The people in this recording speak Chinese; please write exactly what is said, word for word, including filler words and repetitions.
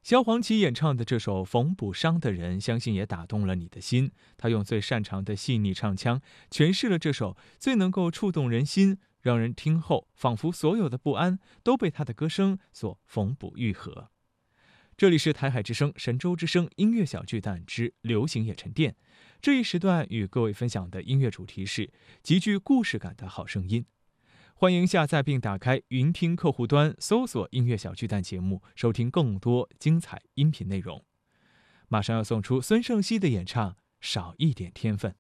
萧煌奇演唱的这首《缝补伤的人》，相信也打动了你的心。他用最擅长的细腻唱腔，诠释了这首最能够触动人心，让人听后仿佛所有的不安都被他的歌声所缝补愈合。这里是台海之声、神州之声音乐小巨蛋之流行夜沉淀。这一时段与各位分享的音乐主题是极具故事感的好声音。欢迎下载并打开云听客户端，搜索音乐小巨蛋节目，收听更多精彩音频内容。马上要送出孙盛希的演唱《少一点天分》。